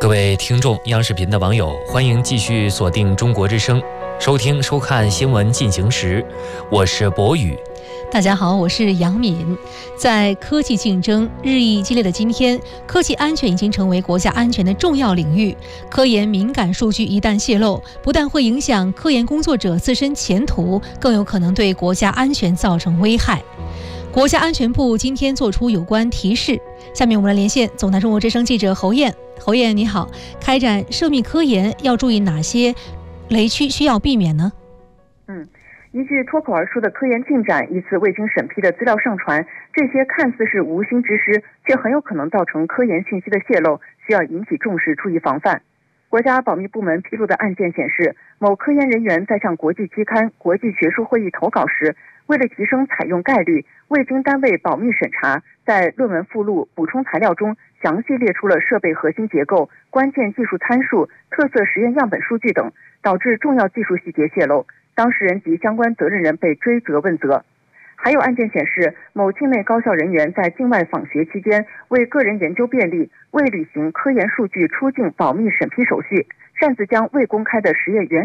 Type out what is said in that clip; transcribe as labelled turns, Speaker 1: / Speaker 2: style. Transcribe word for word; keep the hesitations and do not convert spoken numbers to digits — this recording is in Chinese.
Speaker 1: 位听众，央视频的网友，欢迎继续锁定中国之声，收听收看新闻进行时，我是博宇。
Speaker 2: 大家好，我是杨敏。在科技竞争日益激烈的今天，科技安全已经成为国家安全的重要领域。科研敏感数据一旦泄露，不但会影响科研工作者自身前途，更有可能对国家安全造成危害。国家安全部今天作出有关提示。下面我们来连线总台中国之声记者侯燕。侯燕你好，开展涉密科研要注意哪些雷区需要避免呢？
Speaker 3: 嗯。依据脱口而出的科研进展，一次未经审批的资料上传，这些看似是无心之失，却很有可能造成科研信息的泄露，需要引起重视，注意防范。国家保密部门披露的案件显示，某科研人员在向国际期刊、国际学术会议投稿时，为了提升采用概率，未经单位保密审查，在论文附录、补充材料中详细列出了设备核心结构、关键技术参数、特色实验样本数据等，导致重要技术细节泄露。当事人及相关责任人被追责问责。还有案件显示，某境内高校人员在境外访学期间，为个人研究便利，未履行科研数据出境保密审批手续，擅自将未公开的实验原